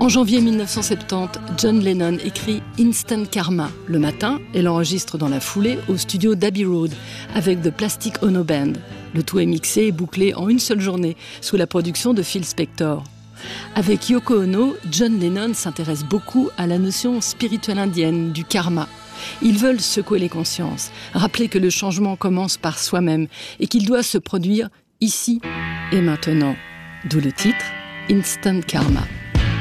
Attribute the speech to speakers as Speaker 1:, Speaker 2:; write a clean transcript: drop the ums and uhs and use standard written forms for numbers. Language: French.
Speaker 1: En janvier 1970, John Lennon écrit Instant Karma le matin et l'enregistre dans la foulée au studio d'Abbey Road avec The Plastic Ono Band. Le tout est mixé et bouclé en une seule journée sous la production de Phil Spector. Avec Yoko Ono, John Lennon s'intéresse beaucoup à la notion spirituelle indienne du karma. Ils veulent secouer les consciences, rappeler que le changement commence par soi-même et qu'il doit se produire ici et maintenant. D'où le titre Instant Karma.